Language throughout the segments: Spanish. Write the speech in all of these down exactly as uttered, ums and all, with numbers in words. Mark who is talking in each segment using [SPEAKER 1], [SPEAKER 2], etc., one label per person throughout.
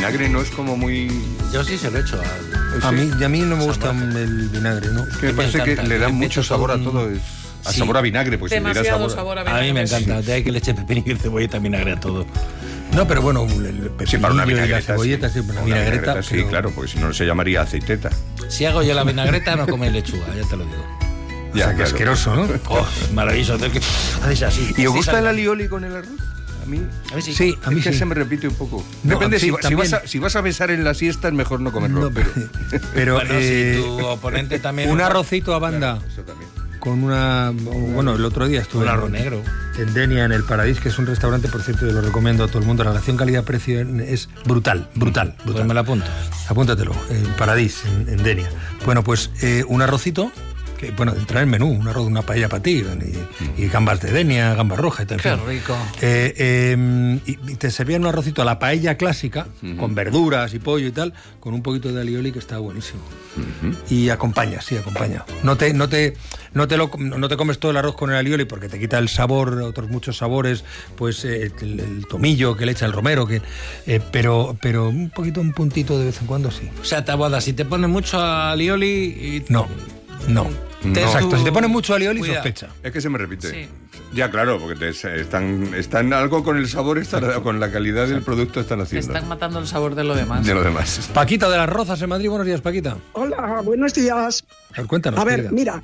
[SPEAKER 1] vinagre no es como muy...
[SPEAKER 2] Yo sí se lo he hecho a...
[SPEAKER 3] A mí, y a mí no me gusta el vinagre, ¿no?
[SPEAKER 1] Es que me parece que le da mucho sabor a todo. Es, a sí. sabor a vinagre, pues
[SPEAKER 4] demasiado
[SPEAKER 1] si
[SPEAKER 4] sabor a
[SPEAKER 2] vinagre. A mí me encanta, de ahí que le eche pepinillo y cebolleta vinagre a todo.
[SPEAKER 3] No, pero bueno, el pepinillo
[SPEAKER 1] sí, para una
[SPEAKER 3] y la cebolleta, sí,
[SPEAKER 1] sí
[SPEAKER 3] una,
[SPEAKER 1] una
[SPEAKER 3] vinagreta.
[SPEAKER 1] vinagreta sí, pero... claro, porque si no se llamaría aceiteta.
[SPEAKER 2] Si hago yo la vinagreta, no coméis lechuga, ya te lo digo.
[SPEAKER 3] Ya, o sea, que claro. Asqueroso, ¿no?
[SPEAKER 2] Oh, maravilloso. Haces así.
[SPEAKER 1] ¿Y os gusta el alioli con el arroz? A mí,
[SPEAKER 2] a mí sí.
[SPEAKER 3] Sí, a mí
[SPEAKER 1] es que
[SPEAKER 3] sí.
[SPEAKER 1] se me repite un poco.
[SPEAKER 3] No,
[SPEAKER 1] Depende,
[SPEAKER 3] sí,
[SPEAKER 1] si, si, vas a, si vas a besar en la siesta es mejor no comerlo.
[SPEAKER 3] No,
[SPEAKER 1] pero
[SPEAKER 3] pero
[SPEAKER 2] bueno,
[SPEAKER 3] eh,
[SPEAKER 2] si tu oponente también...
[SPEAKER 3] Un arrocito a banda.
[SPEAKER 1] Claro, eso también.
[SPEAKER 3] Con una... Bueno, el otro día estuve...
[SPEAKER 2] Un arroz negro.
[SPEAKER 3] En Denia, en el Paradís, que es un restaurante, por cierto, yo lo recomiendo a todo el mundo. La relación calidad-precio es brutal, brutal, brutal.
[SPEAKER 2] Pues me la apunto.
[SPEAKER 3] Apúntatelo, en Paradís, en, en Denia. Bueno, pues eh, un arrocito... Que, bueno, entra en el menú, un arroz, una paella para ti, y, y gambas de Denia, gambas rojas y tal.
[SPEAKER 4] Qué rico.
[SPEAKER 3] Eh, eh, y, y te servían un arrocito a la paella clásica, uh-huh. con verduras y pollo y tal, con un poquito de alioli que estaba buenísimo. Uh-huh. Y acompaña, sí, acompaña. No te, no te, no te lo, no te comes todo el arroz con el alioli porque te quita el sabor, otros muchos sabores, pues eh, el, el tomillo que le echa el romero, que, eh, pero, pero un poquito, un puntito de vez en cuando sí.
[SPEAKER 2] O sea, Taboada, si te pones mucho alioli y...
[SPEAKER 3] No, no.
[SPEAKER 1] No.
[SPEAKER 3] Exacto, si te pones mucho alioli,
[SPEAKER 2] Cuidado.
[SPEAKER 3] sospecha.
[SPEAKER 1] Es que se me repite.
[SPEAKER 4] Sí.
[SPEAKER 1] Ya, claro, porque te, están, están algo con el sabor, están, con la calidad del producto están haciendo.
[SPEAKER 4] Están matando el sabor de lo demás.
[SPEAKER 1] De lo demás.
[SPEAKER 3] Paquita de las Rozas en Madrid, buenos días, Paquita.
[SPEAKER 5] Hola, buenos días.
[SPEAKER 3] A ver, cuéntanos.
[SPEAKER 5] A ver,
[SPEAKER 3] querida.
[SPEAKER 5] mira,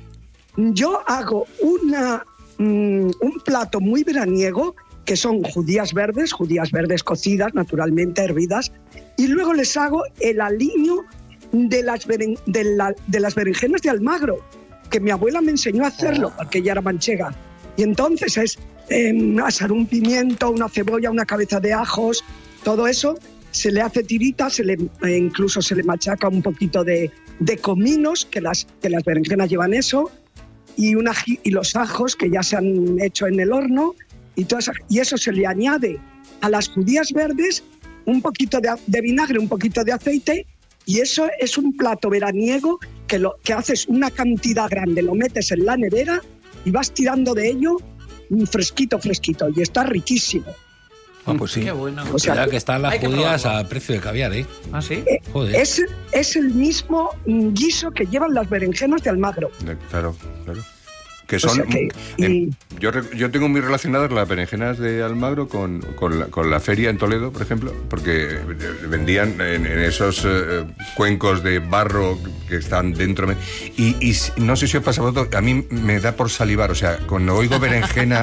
[SPEAKER 5] yo hago una, mmm, un plato muy veraniego, que son judías verdes, judías verdes cocidas, naturalmente hervidas, y luego les hago el aliño de las, beren, de, la, de las berenjenas de Almagro, que mi abuela me enseñó a hacerlo, porque ella era manchega. Y entonces es eh, asar un pimiento, una cebolla, una cabeza de ajos, todo eso, se le hace tirita, se le, eh, incluso se le machaca un poquito de, de cominos, que las, que las berenjenas llevan eso, y, una, y los ajos que ya se han hecho en el horno, y, todo eso, y eso se le añade a las judías verdes, un poquito de, de vinagre, un poquito de aceite, y eso es un plato veraniego que, lo, que haces una cantidad grande, lo metes en la nevera y vas tirando de ello fresquito, fresquito, y está riquísimo.
[SPEAKER 3] Ah, pues sí.
[SPEAKER 4] Qué bueno.
[SPEAKER 2] O sea, que están las
[SPEAKER 4] Hay que
[SPEAKER 2] judías
[SPEAKER 4] probarlo.
[SPEAKER 2] a precio de caviar, ¿eh?
[SPEAKER 4] ¿Ah, sí?
[SPEAKER 2] Joder.
[SPEAKER 5] Es, es el mismo guiso que llevan las berenjenas de Almagro.
[SPEAKER 1] Claro, claro. Que
[SPEAKER 5] O
[SPEAKER 1] son,
[SPEAKER 5] sea que, y...
[SPEAKER 1] en, yo, yo tengo muy relacionadas las berenjenas de Almagro con, con, la, con la feria en Toledo, por ejemplo, porque vendían en, en esos eh, cuencos de barro que están dentro. Y, y no sé si os pasa a vosotros, a mí me da por salivar, o sea, cuando oigo berenjena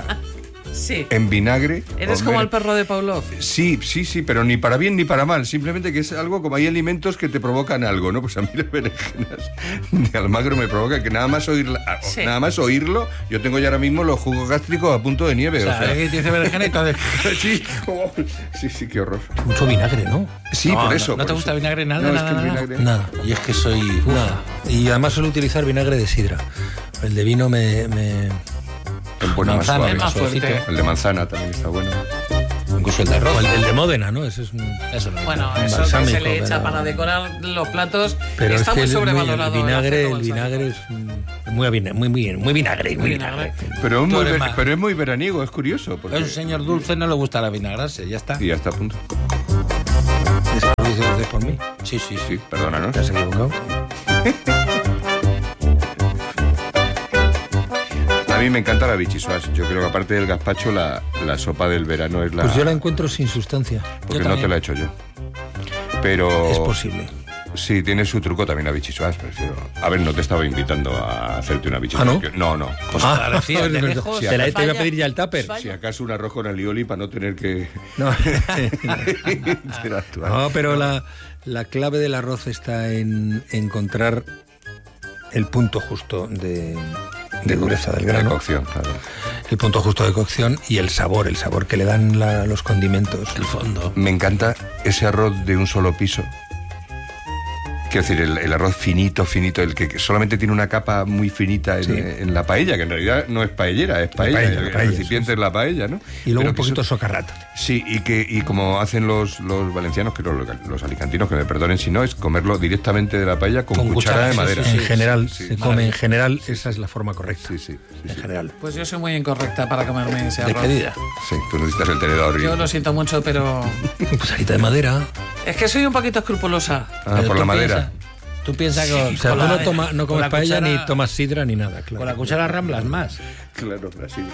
[SPEAKER 4] Sí.
[SPEAKER 1] en vinagre...
[SPEAKER 4] Eres
[SPEAKER 1] hombre,
[SPEAKER 4] como el perro de Pavlov.
[SPEAKER 1] Sí, sí, sí, pero ni para bien ni para mal, simplemente que es algo como hay alimentos que te provocan algo, ¿no? Pues a mí las berenjenas de Almagro me provoca que nada más oírla,
[SPEAKER 4] Sí.
[SPEAKER 1] nada más oírlo, yo tengo ya ahora mismo los jugos gástricos a punto de nieve.
[SPEAKER 2] O sea,
[SPEAKER 1] o sea.
[SPEAKER 2] es que dice berenjena y todo.
[SPEAKER 1] sí, oh, sí, sí, qué horror.
[SPEAKER 3] Mucho vinagre, ¿no?
[SPEAKER 1] Sí,
[SPEAKER 2] No,
[SPEAKER 1] por
[SPEAKER 2] no,
[SPEAKER 1] eso.
[SPEAKER 2] ¿no
[SPEAKER 1] por
[SPEAKER 2] te gusta
[SPEAKER 1] eso.
[SPEAKER 2] vinagre nada,
[SPEAKER 1] No,
[SPEAKER 2] nada,
[SPEAKER 1] es que el
[SPEAKER 2] nada?
[SPEAKER 1] vinagre...
[SPEAKER 3] Nada.
[SPEAKER 2] Y es que soy... uf.
[SPEAKER 3] Nada. Y además suelo utilizar vinagre de sidra. El de vino me... me...
[SPEAKER 1] Es bueno, más
[SPEAKER 2] Manzana,
[SPEAKER 1] suave.
[SPEAKER 4] es más
[SPEAKER 2] suavecito.
[SPEAKER 4] fuerte.
[SPEAKER 1] El de manzana también está bueno.
[SPEAKER 2] Incluso el de arroz.
[SPEAKER 3] O el, el de Módena, ¿no? Ese es un...
[SPEAKER 2] Eso no.
[SPEAKER 4] Bueno,
[SPEAKER 3] Un
[SPEAKER 4] eso que
[SPEAKER 3] balsámico,
[SPEAKER 4] se le echa
[SPEAKER 3] pero-
[SPEAKER 4] para decorar los platos
[SPEAKER 3] Pero
[SPEAKER 4] está
[SPEAKER 3] es que
[SPEAKER 4] muy
[SPEAKER 3] el,
[SPEAKER 4] sobrevalorado.
[SPEAKER 3] el vinagre,
[SPEAKER 4] aceite
[SPEAKER 3] el
[SPEAKER 4] balsámico.
[SPEAKER 3] vinagre es un- muy, avina- muy, muy, muy vinagre, muy vinagre.
[SPEAKER 1] Pero es,
[SPEAKER 2] Tú
[SPEAKER 1] muy,
[SPEAKER 2] eres
[SPEAKER 1] ver-
[SPEAKER 2] más-
[SPEAKER 1] pero es muy veraniego, es curioso. Porque...
[SPEAKER 2] Es un señor dulce, no le gusta la vinagrarse, ya está.
[SPEAKER 1] Y ya está a punto.
[SPEAKER 3] ¿Eso lo dices por mí?
[SPEAKER 2] Sí, sí, sí.
[SPEAKER 1] Sí, perdónanos.
[SPEAKER 3] ¿Te has equivocado?
[SPEAKER 1] A mí me encanta la bichisuas. Yo creo que aparte del gazpacho, la, la sopa del verano es la...
[SPEAKER 3] Pues yo la encuentro sin sustancia.
[SPEAKER 1] Porque
[SPEAKER 2] Yo
[SPEAKER 1] no
[SPEAKER 2] también.
[SPEAKER 1] te la he hecho yo. Pero...
[SPEAKER 3] Es posible.
[SPEAKER 1] Sí, tiene su truco también la bichisuas, prefiero. A ver, no te estaba invitando a hacerte una bichisuas.
[SPEAKER 3] ¿Ah, no?
[SPEAKER 1] Que- no, no.
[SPEAKER 2] Pues
[SPEAKER 3] Ah,
[SPEAKER 2] claro, sí,
[SPEAKER 3] joder,
[SPEAKER 2] de
[SPEAKER 3] no,
[SPEAKER 2] lejos,
[SPEAKER 3] te, la, te iba a
[SPEAKER 4] vaya.
[SPEAKER 3] pedir ya el tupper.
[SPEAKER 4] Vaya.
[SPEAKER 1] Si acaso un arroz con alioli para no tener que
[SPEAKER 3] No,
[SPEAKER 1] interactuar.
[SPEAKER 3] no pero la, la clave del arroz está en encontrar el punto justo de, de dureza del
[SPEAKER 1] La
[SPEAKER 3] grano,
[SPEAKER 1] cocción, claro.
[SPEAKER 3] el punto justo de cocción y el sabor, el sabor que le dan la- los condimentos.
[SPEAKER 2] el fondo.
[SPEAKER 1] Me encanta ese arroz de un solo piso. Quiero decir, el, el arroz finito, finito, el que solamente tiene una capa muy finita en,
[SPEAKER 3] Sí.
[SPEAKER 1] en la paella, que en realidad no es paellera, es paella,
[SPEAKER 3] paella,
[SPEAKER 1] el
[SPEAKER 3] paella,
[SPEAKER 1] recipiente
[SPEAKER 3] sí, sí.
[SPEAKER 1] es la paella, ¿no?
[SPEAKER 3] Y luego
[SPEAKER 1] Pero
[SPEAKER 3] un
[SPEAKER 1] que
[SPEAKER 3] poquito
[SPEAKER 1] eso-
[SPEAKER 3] socarrata.
[SPEAKER 1] Sí, y que y como hacen los, los valencianos, que los, los alicantinos, que me perdonen si no, es comerlo directamente de la paella con,
[SPEAKER 2] Con
[SPEAKER 1] cuchara,
[SPEAKER 2] cuchara,
[SPEAKER 1] de
[SPEAKER 2] sí,
[SPEAKER 1] madera.
[SPEAKER 2] sí,
[SPEAKER 3] En
[SPEAKER 2] sí,
[SPEAKER 3] general,
[SPEAKER 1] sí,
[SPEAKER 3] se
[SPEAKER 1] sí.
[SPEAKER 3] come en general, esa es la forma correcta.
[SPEAKER 1] Sí, sí, sí,
[SPEAKER 3] En
[SPEAKER 1] sí.
[SPEAKER 3] general.
[SPEAKER 4] Pues yo soy muy incorrecta para comerme ese arroz.
[SPEAKER 2] Despedida.
[SPEAKER 1] Sí, tú necesitas el tenedor. y-
[SPEAKER 4] Yo lo siento mucho, pero
[SPEAKER 3] Cucharita de madera.
[SPEAKER 4] Es que soy un poquito escrupulosa.
[SPEAKER 1] Ah,
[SPEAKER 2] Pero
[SPEAKER 1] por
[SPEAKER 2] tú
[SPEAKER 1] la madera.
[SPEAKER 2] piensa- Tú piensas que con,
[SPEAKER 3] O sea,
[SPEAKER 2] con
[SPEAKER 3] tú
[SPEAKER 2] la-
[SPEAKER 3] no, toma, no
[SPEAKER 2] con
[SPEAKER 3] comes
[SPEAKER 2] la
[SPEAKER 3] paella
[SPEAKER 2] cuchara-
[SPEAKER 3] ni tomas sidra ni nada, claro.
[SPEAKER 2] Con la cuchara ramblas más.
[SPEAKER 1] Claro, la sidra.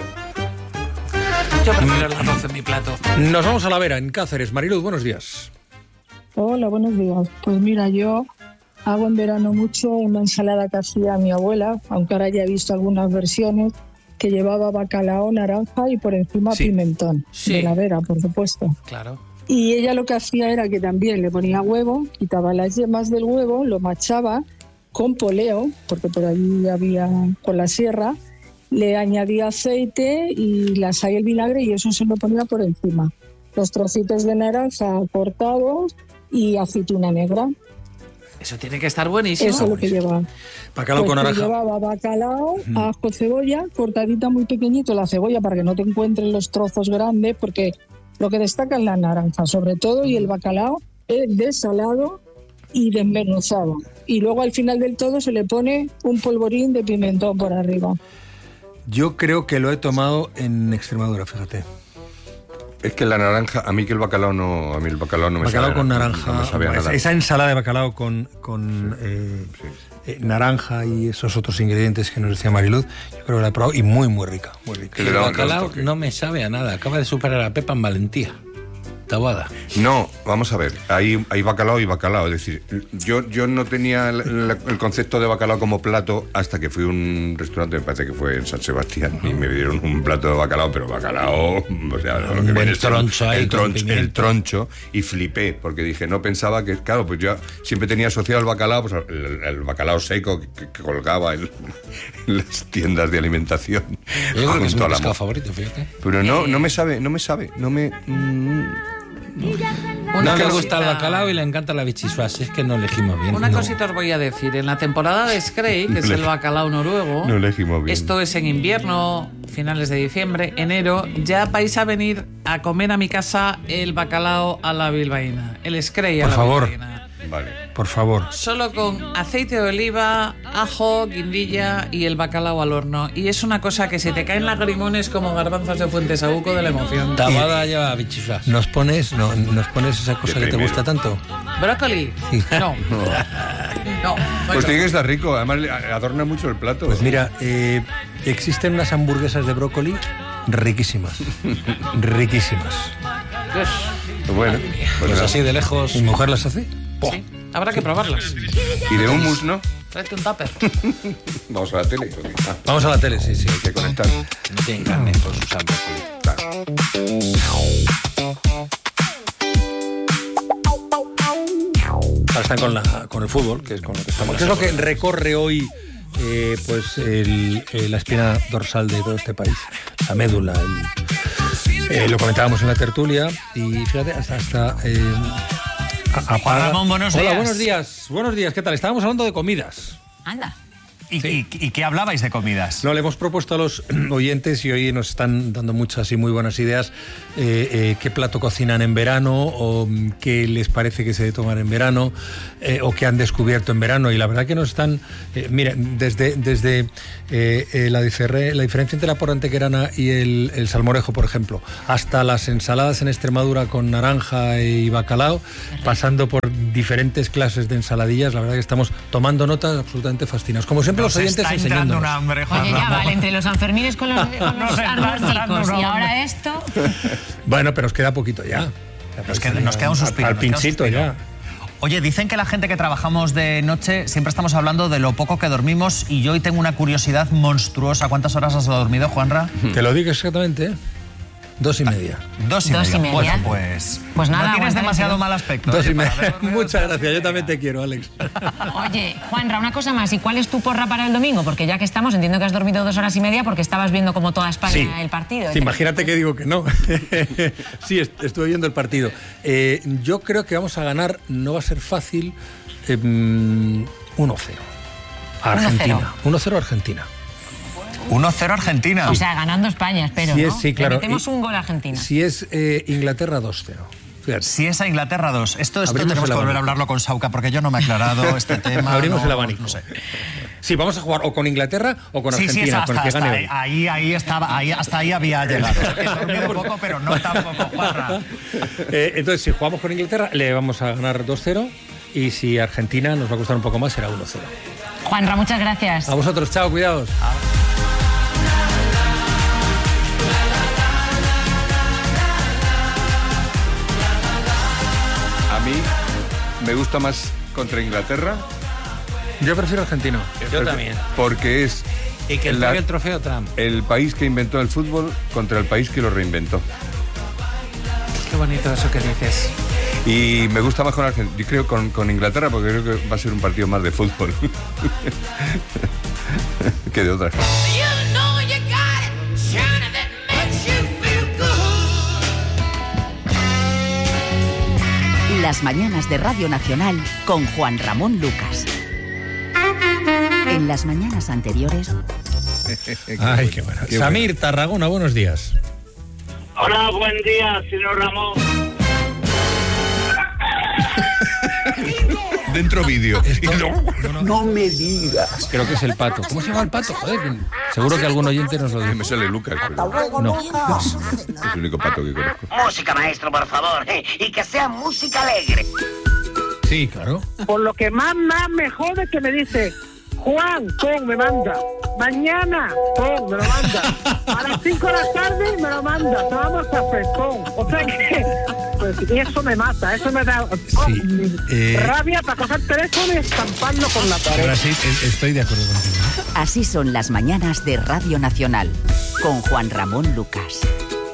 [SPEAKER 4] Yo prefiero el arroz en mi plato.
[SPEAKER 3] Nos vamos a La Vera, en Cáceres. Mariluz, buenos días.
[SPEAKER 6] Hola, buenos días. Pues mira, yo hago en verano mucho una ensalada que hacía mi abuela, aunque ahora ya he visto algunas versiones, que llevaba bacalao, naranja y por encima
[SPEAKER 3] Sí.
[SPEAKER 6] pimentón.
[SPEAKER 4] Sí.
[SPEAKER 6] De la Vera, por supuesto.
[SPEAKER 4] Claro.
[SPEAKER 6] Y ella lo que hacía era que también le ponía huevo, quitaba las yemas del huevo, lo machaba con poleo, porque por allí había con la sierra, le añadía aceite y la sal y el vinagre y eso se lo ponía por encima. Los trocitos de naranja cortados y aceituna negra.
[SPEAKER 4] Eso tiene que estar buenísimo.
[SPEAKER 6] Eso es lo que lleva.
[SPEAKER 3] Bacalao
[SPEAKER 6] Pues
[SPEAKER 3] con
[SPEAKER 6] que
[SPEAKER 3] naranja.
[SPEAKER 6] llevaba bacalao, ajo, cebolla, cortadita muy pequeñito la cebolla para que no te encuentres los trozos grandes, porque lo que destaca es la naranja, sobre todo, y el bacalao es desalado y desmenuzado. Y luego al final del todo se le pone un polvorín de pimentón por arriba.
[SPEAKER 3] Yo creo que lo he tomado en Extremadura, fíjate.
[SPEAKER 1] Es que la naranja, a mí que el bacalao no, a mí el bacalao no me
[SPEAKER 3] Bacalao
[SPEAKER 1] sabe
[SPEAKER 3] con
[SPEAKER 1] nada,
[SPEAKER 3] naranja.
[SPEAKER 1] No me sabe a
[SPEAKER 3] esa,
[SPEAKER 1] nada.
[SPEAKER 3] esa ensalada de bacalao con, con eh, eh, naranja y esos otros ingredientes que nos decía Mariluz, yo creo que la he probado y muy, muy rica. Muy rica.
[SPEAKER 1] Que
[SPEAKER 2] El
[SPEAKER 1] le da un
[SPEAKER 2] bacalao
[SPEAKER 1] toque.
[SPEAKER 2] no me sabe a nada. Acaba de superar a Pepa en valentía. Taboada.
[SPEAKER 1] No, vamos a ver, hay, hay bacalao y bacalao, es decir, yo, yo no tenía el, el- el concepto de bacalao como plato hasta que fui a un restaurante, me parece que fue en San Sebastián, y me dieron un plato de bacalao, pero bacalao, o sea, lo que
[SPEAKER 2] Un
[SPEAKER 1] viene siendo
[SPEAKER 2] troncho ahí
[SPEAKER 1] el
[SPEAKER 2] con
[SPEAKER 1] troncho, el
[SPEAKER 2] pimiento.
[SPEAKER 1] troncho, y flipé, porque dije, no pensaba que, claro, pues yo siempre tenía asociado el bacalao, pues el, el bacalao seco que, que colgaba en, en las tiendas de alimentación.
[SPEAKER 2] Yo creo que es mi
[SPEAKER 1] junto a la
[SPEAKER 2] pescado
[SPEAKER 1] mo-
[SPEAKER 2] favorito, fíjate.
[SPEAKER 1] Pero no, no me sabe, no me sabe, no me... mm,
[SPEAKER 2] No
[SPEAKER 4] Una
[SPEAKER 2] le
[SPEAKER 4] cosita-
[SPEAKER 2] gusta el bacalao y le encanta la bichisuas. Es que no elegimos bien.
[SPEAKER 4] Una
[SPEAKER 2] No.
[SPEAKER 4] cosita os voy a decir. En la temporada de Screy, que es el bacalao noruego,
[SPEAKER 1] No elegimos bien.
[SPEAKER 4] esto es en invierno, finales de diciembre, enero, ya vais a venir a comer a mi casa el bacalao a la bilbaína, el Screy a
[SPEAKER 3] Por
[SPEAKER 4] la
[SPEAKER 3] favor.
[SPEAKER 4] bilbaína.
[SPEAKER 1] Vale.
[SPEAKER 3] Por favor.
[SPEAKER 4] Solo con aceite de oliva, ajo, guindilla y el bacalao al horno. Y es una cosa que se te caen lagrimones como garbanzos de Fuentesaúco de la emoción.
[SPEAKER 2] Taboada lleva bichisuas.
[SPEAKER 3] ¿Nos pones, no, ¿nos pones esa cosa
[SPEAKER 1] De
[SPEAKER 3] que te
[SPEAKER 1] primero.
[SPEAKER 3] gusta tanto?
[SPEAKER 4] ¿Brócoli?
[SPEAKER 3] Sí.
[SPEAKER 4] No. No.
[SPEAKER 1] Pues
[SPEAKER 4] bueno.
[SPEAKER 1] tiene que estar rico, además le adorna mucho el plato.
[SPEAKER 3] Pues mira, eh, existen unas hamburguesas de brócoli riquísimas. Riquísimas.
[SPEAKER 4] Pues,
[SPEAKER 1] Bueno, pues
[SPEAKER 2] Pues
[SPEAKER 1] nada.
[SPEAKER 2] así de lejos.
[SPEAKER 3] ¿Mi mujer las hace?
[SPEAKER 4] sí, habrá que probarlas.
[SPEAKER 1] Y de hummus, ¿no?
[SPEAKER 4] Tráete un tupper.
[SPEAKER 1] Vamos a la tele. ok. Ah,
[SPEAKER 3] Vamos a la tele, sí, sí.
[SPEAKER 1] hay que conectar.
[SPEAKER 2] No tienen carne por sus ambos.
[SPEAKER 3] Ahora están con, la, con el fútbol, que es con lo que estamos. ¿Qué es lo que recorre hoy eh, pues el- eh, la espina dorsal de todo este país? La médula. el- eh, lo comentábamos en la tertulia y fíjate, hasta... hasta eh, a- apaga-
[SPEAKER 7] Ramón, buenos
[SPEAKER 3] Hola,
[SPEAKER 7] días.
[SPEAKER 3] buenos días. Buenos días, ¿qué tal? Estábamos hablando de comidas.
[SPEAKER 8] Anda.
[SPEAKER 7] ¿Y, y- y qué hablabais de comidas?
[SPEAKER 3] No, le hemos propuesto a los oyentes y hoy nos están dando muchas y muy buenas ideas eh, eh, qué plato cocinan en verano o mm, qué les parece que se debe tomar en verano eh, o qué han descubierto en verano. Y la verdad que nos están... Eh, mira, desde, desde eh, eh, la, difere- la diferencia entre la porra antequerana y el, el salmorejo, por ejemplo, hasta las ensaladas en Extremadura con naranja y bacalao, pasando por diferentes clases de ensaladillas, la verdad que estamos tomando notas absolutamente fascinados. Como siempre,
[SPEAKER 7] Nos
[SPEAKER 3] los oyentes
[SPEAKER 7] está entrando
[SPEAKER 3] enseñándonos.
[SPEAKER 7] un hambre, Juan
[SPEAKER 8] Oye, ya
[SPEAKER 7] Ramón.
[SPEAKER 8] vale, entre los Sanfermines con los, con
[SPEAKER 7] Nos
[SPEAKER 8] los
[SPEAKER 7] está entrando
[SPEAKER 8] arrocicos
[SPEAKER 7] un
[SPEAKER 8] y
[SPEAKER 7] hambre.
[SPEAKER 8] ahora esto.
[SPEAKER 3] Bueno, pero os queda poquito ya.
[SPEAKER 7] Nos queda- nos queda un suspiro,
[SPEAKER 3] Al,
[SPEAKER 7] nos queda un
[SPEAKER 3] pinchito
[SPEAKER 7] suspiro.
[SPEAKER 3] ya.
[SPEAKER 7] Oye, dicen que la gente que trabajamos de noche siempre estamos hablando de lo poco que dormimos y yo hoy tengo una curiosidad monstruosa. ¿Cuántas horas has dormido, Juanra?
[SPEAKER 3] Te lo digo exactamente, ¿eh? Dos y media.
[SPEAKER 7] Dos y
[SPEAKER 8] Dos y
[SPEAKER 7] media.
[SPEAKER 8] media.
[SPEAKER 7] Bueno, pues,
[SPEAKER 8] Pues nada,
[SPEAKER 7] no tienes
[SPEAKER 8] aguanta,
[SPEAKER 7] demasiado
[SPEAKER 8] ¿no?
[SPEAKER 7] mal aspecto.
[SPEAKER 3] Dos
[SPEAKER 7] ¿eh?
[SPEAKER 3] y
[SPEAKER 7] Para
[SPEAKER 3] media.
[SPEAKER 7] haber dormido
[SPEAKER 3] Muchas
[SPEAKER 7] dos y
[SPEAKER 3] gracias. Yo
[SPEAKER 7] media.
[SPEAKER 3] también te quiero, Alex.
[SPEAKER 8] Oye, Juanra, una cosa más. ¿Y cuál es tu porra para el domingo? Porque ya que estamos, entiendo que has dormido dos horas y media porque estabas viendo como toda España
[SPEAKER 3] Sí.
[SPEAKER 8] el partido.
[SPEAKER 3] Sí, imagínate que digo que no. Sí, est- estuve viendo el partido. Eh, yo creo que vamos a ganar, no va a ser fácil, eh, mm, uno cero. A
[SPEAKER 8] uno cero.
[SPEAKER 3] Argentina. uno cero Argentina.
[SPEAKER 7] uno cero Argentina.
[SPEAKER 8] O sea, ganando España, espero,
[SPEAKER 3] Sí,
[SPEAKER 8] ¿no?
[SPEAKER 3] es- sí, claro.
[SPEAKER 8] Le metemos
[SPEAKER 3] Y-
[SPEAKER 8] un gol a Argentina.
[SPEAKER 3] Si es eh, Inglaterra, dos cero. Fíjate.
[SPEAKER 7] Si es a Inglaterra dos. Esto, esto
[SPEAKER 3] Abrimos
[SPEAKER 7] tenemos
[SPEAKER 3] el
[SPEAKER 7] que volver
[SPEAKER 3] abanico.
[SPEAKER 7] a hablarlo con Sauca porque yo no me he aclarado este tema.
[SPEAKER 3] Abrimos
[SPEAKER 7] no-
[SPEAKER 3] el abanico.
[SPEAKER 7] No sé.
[SPEAKER 3] Sí, vamos a jugar o con Inglaterra o con
[SPEAKER 7] Sí,
[SPEAKER 3] Argentina,
[SPEAKER 7] sí, hasta,
[SPEAKER 3] con el que
[SPEAKER 7] hasta
[SPEAKER 3] gane
[SPEAKER 7] ahí,
[SPEAKER 3] hoy.
[SPEAKER 7] ahí, ahí estaba, ahí, hasta ahí había llegado. He dormido un poco, pero no tampoco, Juanra.
[SPEAKER 3] Eh, entonces, si jugamos con Inglaterra, le vamos a ganar dos cero y si Argentina nos va a costar un poco más, será uno cero.
[SPEAKER 8] Juanra, muchas gracias.
[SPEAKER 3] A vosotros, chao, cuidados.
[SPEAKER 1] A mí me gusta más contra Inglaterra.
[SPEAKER 3] Yo prefiero Argentina.
[SPEAKER 2] Yo también.
[SPEAKER 1] Porque es
[SPEAKER 2] Y que
[SPEAKER 1] la-
[SPEAKER 2] entregue el trofeo Trump.
[SPEAKER 1] el país que inventó el fútbol contra el país que lo reinventó.
[SPEAKER 4] Qué bonito eso que dices.
[SPEAKER 1] Y me gusta más con Argentina, yo creo con, con Inglaterra, porque creo que va a ser un partido más de fútbol que de otras.
[SPEAKER 9] Las mañanas de Radio Nacional con Juan Ramón Lucas. En las mañanas anteriores.
[SPEAKER 3] Ay, qué bueno.
[SPEAKER 1] Qué
[SPEAKER 3] Samir, Tarragona, buenos días.
[SPEAKER 10] Hola, buen día, señor Ramón.
[SPEAKER 1] Dentro vídeo.
[SPEAKER 3] No me digas. Creo que es el pato. ¿Cómo se llama el pato? Joder, que- seguro que algún oyente nos lo dice.
[SPEAKER 1] Me sale Lucas, pero
[SPEAKER 3] No.
[SPEAKER 1] es el único pato que conozco.
[SPEAKER 10] Música, maestro, por favor. Y que sea música alegre.
[SPEAKER 3] Sí, claro.
[SPEAKER 11] Por lo que más, más me jode que me dice, Juan, pum, me manda. Mañana, pum, me lo manda. A las cinco de la tarde me lo manda. Vamos a hacer, pum. O sea que, pues eso me mata, eso me da oh,
[SPEAKER 3] Sí, eh.
[SPEAKER 11] rabia para coger el teléfono y estamparlo con la pared.
[SPEAKER 3] Ahora sí, e- estoy de acuerdo contigo.
[SPEAKER 9] Así son las mañanas de Radio Nacional con Juan Ramón Lucas.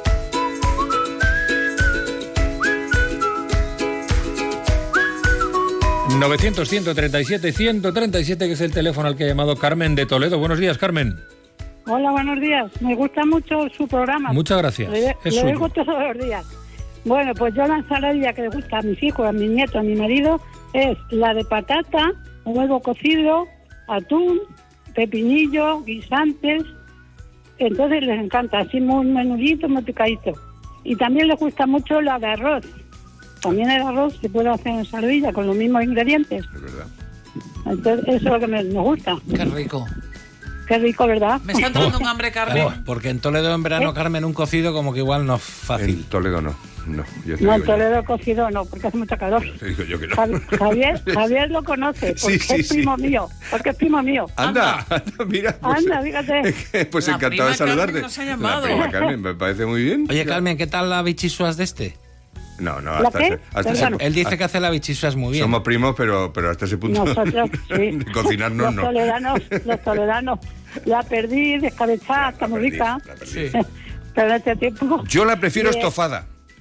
[SPEAKER 3] novecientos, ciento treinta y siete, ciento treinta y siete, que es el teléfono al que ha llamado Carmen de Toledo. Buenos días, Carmen.
[SPEAKER 6] Hola, buenos días. Me gusta mucho su programa.
[SPEAKER 3] Muchas gracias.
[SPEAKER 6] Le,
[SPEAKER 3] Es
[SPEAKER 6] le
[SPEAKER 3] suyo.
[SPEAKER 6] oigo todos los días. Bueno, pues yo la ensaladilla que le gusta a mis hijos, a mi nieto, a mi marido, es la de patata, huevo cocido, atún, pepinillo, guisantes. Entonces les encanta, así muy menudito, muy picadito. Y también les gusta mucho la de arroz. También el arroz se puede hacer en ensaladilla con los mismos ingredientes.
[SPEAKER 1] Es verdad.
[SPEAKER 6] Entonces eso es lo que me, me gusta.
[SPEAKER 4] Qué rico.
[SPEAKER 6] Qué rico, ¿verdad?
[SPEAKER 4] Me está entrando un hambre, Carmen.
[SPEAKER 2] Oh, porque en Toledo en verano,
[SPEAKER 6] ¿Eh?
[SPEAKER 2] Carmen, un cocido como que igual no es
[SPEAKER 1] En
[SPEAKER 2] fácil.
[SPEAKER 1] Toledo no. No, yo te
[SPEAKER 6] No,
[SPEAKER 1] digo
[SPEAKER 6] en
[SPEAKER 1] yo.
[SPEAKER 6] Toledo cocido no, porque hace mucha calor.
[SPEAKER 1] Te digo yo que no.
[SPEAKER 6] Javi- Javier, Javier lo conoce, porque
[SPEAKER 1] Sí, sí,
[SPEAKER 6] es primo
[SPEAKER 1] sí.
[SPEAKER 6] mío, porque es primo mío.
[SPEAKER 1] Anda, anda, mira. Pues,
[SPEAKER 6] Anda, fíjate.
[SPEAKER 1] pues
[SPEAKER 4] La
[SPEAKER 1] encantado
[SPEAKER 4] prima
[SPEAKER 1] de saludarte.
[SPEAKER 4] Carmen nos ha llamado.
[SPEAKER 1] La prima Carmen, me parece muy bien.
[SPEAKER 2] Oye, Carmen, ¿qué tal la bichisuas de este?
[SPEAKER 1] No, no,
[SPEAKER 6] ¿La
[SPEAKER 1] hasta,
[SPEAKER 6] qué?
[SPEAKER 1] ese, hasta ese
[SPEAKER 6] Perdona.
[SPEAKER 1] pu-
[SPEAKER 2] Él dice que hace la bichisuas muy bien.
[SPEAKER 1] Somos primos, pero, pero hasta ese punto
[SPEAKER 6] Nosotros, sí.
[SPEAKER 1] de cocinarnos
[SPEAKER 6] Los
[SPEAKER 1] no.
[SPEAKER 6] toledanos, los toledanos. La perdí, descabezada, está muy rica.
[SPEAKER 1] La perdí.
[SPEAKER 6] Pero en este tiempo...
[SPEAKER 1] Yo la prefiero
[SPEAKER 6] Eh,
[SPEAKER 1] estofada.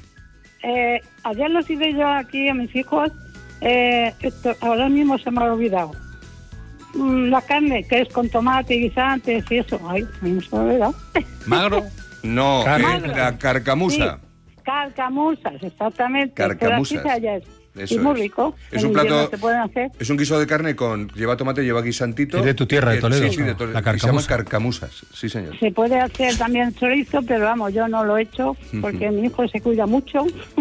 [SPEAKER 6] Eh, ayer los hice yo aquí a mis hijos, eh, esto, ahora mismo se me ha olvidado. Mm, la carne, que es con tomate y guisantes y eso. Ay, no se me ha olvidado.
[SPEAKER 2] ¿Magro?
[SPEAKER 1] No,
[SPEAKER 3] Carmen.
[SPEAKER 1] eh, la carcamusa.
[SPEAKER 6] Sí, carcamusas, exactamente.
[SPEAKER 1] Carcamusas.
[SPEAKER 6] Pero aquí se halla es.
[SPEAKER 1] Eso
[SPEAKER 6] Y muy
[SPEAKER 1] es.
[SPEAKER 6] rico.
[SPEAKER 1] Es
[SPEAKER 6] En
[SPEAKER 1] un
[SPEAKER 6] invierno
[SPEAKER 1] plato.
[SPEAKER 6] se pueden hacer.
[SPEAKER 1] Es un guiso de carne con. Lleva tomate, lleva guisantito.
[SPEAKER 3] Es de tu tierra, de
[SPEAKER 1] Eh,
[SPEAKER 3] Toledo,
[SPEAKER 1] Sí, sí, de
[SPEAKER 3] ¿no?
[SPEAKER 1] Toledo.
[SPEAKER 3] La
[SPEAKER 1] Y se llaman
[SPEAKER 3] carcamusa.
[SPEAKER 1] carcamusas. Sí, señor.
[SPEAKER 6] Se puede hacer también chorizo, pero vamos, yo no lo he hecho porque mi hijo se cuida mucho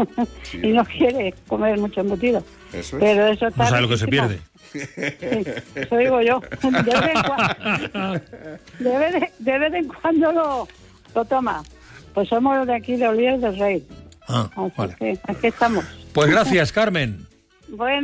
[SPEAKER 6] y no quiere comer mucho embutido.
[SPEAKER 1] Eso es.
[SPEAKER 6] Pero eso está
[SPEAKER 3] No sabe lo que se
[SPEAKER 6] riquísimo.
[SPEAKER 3] pierde.
[SPEAKER 6] Sí, eso digo yo. De vez en cuando, de vez, de- de vez en cuando lo, lo toma. Pues somos de aquí, de Oliver del Rey.
[SPEAKER 3] Ah,
[SPEAKER 6] Así
[SPEAKER 3] vale.
[SPEAKER 6] que aquí estamos.
[SPEAKER 3] Pues gracias, Carmen.
[SPEAKER 6] Bueno.